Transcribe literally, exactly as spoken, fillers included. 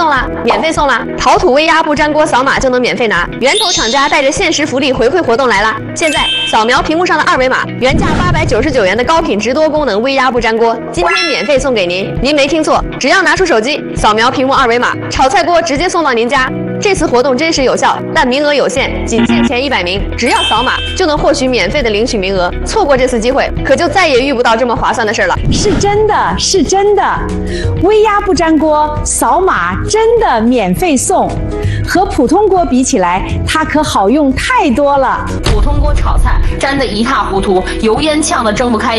送啦，免费送啦！陶土微压不粘锅扫码就能免费拿，源头厂家带着限时福利回馈活动来啦！现在扫描屏幕上的二维码，原价八百九十九元的高品质多功能微压不粘锅，今天免费送给您。您没听错，只要拿出手机扫描屏幕二维码，炒菜锅直接送到您家。这次活动真实有效，但名额有限，仅限前一百名，只要扫码就能获取免费的领取名额。错过这次机会，可就再也遇不到这么划算的事了。 是真的，是真的，微压不粘锅扫码真的免费送，和普通锅比起来，它可好用太多了。 普通锅炒菜粘得一塌糊涂，油烟呛得睁不开